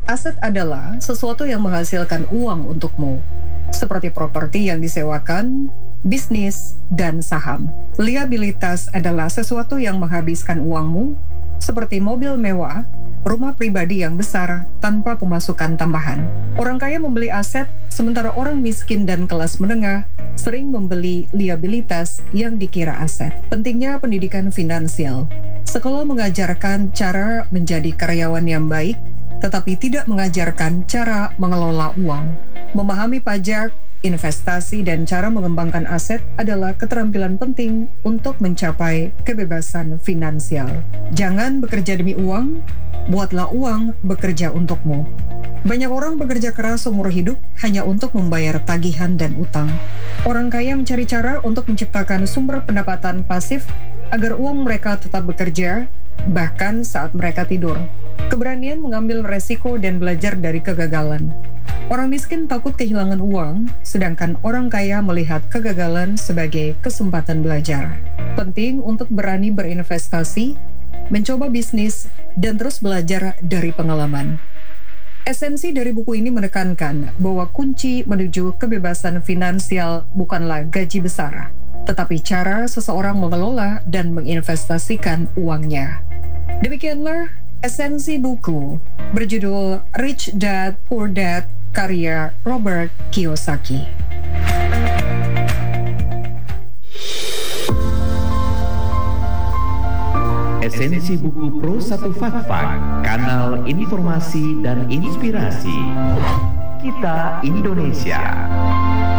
Aset adalah sesuatu yang menghasilkan uang untukmu, seperti properti yang disewakan, bisnis, dan saham. Liabilitas adalah sesuatu yang menghabiskan uangmu, seperti mobil mewah, rumah pribadi yang besar tanpa pemasukan tambahan. Orang kaya membeli aset, sementara orang miskin dan kelas menengah sering membeli liabilitas yang dikira aset. Pentingnya pendidikan finansial. Sekolah mengajarkan cara menjadi karyawan yang baik, tetapi tidak mengajarkan cara mengelola uang. Memahami pajak, investasi, dan cara mengembangkan aset adalah keterampilan penting untuk mencapai kebebasan finansial. Jangan bekerja demi uang, buatlah uang bekerja untukmu. Banyak orang bekerja keras seumur hidup hanya untuk membayar tagihan dan utang. Orang kaya mencari cara untuk menciptakan sumber pendapatan pasif agar uang mereka tetap bekerja, bahkan saat mereka tidur. Keberanian mengambil resiko dan belajar dari kegagalan. Orang miskin takut kehilangan uang, sedangkan orang kaya melihat kegagalan sebagai kesempatan belajar. Penting untuk berani berinvestasi, mencoba bisnis, dan terus belajar dari pengalaman. Esensi dari buku ini menekankan bahwa kunci menuju kebebasan finansial bukanlah gaji besar, tetapi cara seseorang mengelola dan menginvestasikan uangnya. Demikianlah esensi buku berjudul Rich Dad Poor Dad karya Robert Kiyosaki. Esensi buku Pro 1 Fakfak, kanal informasi dan inspirasi. Kita Indonesia.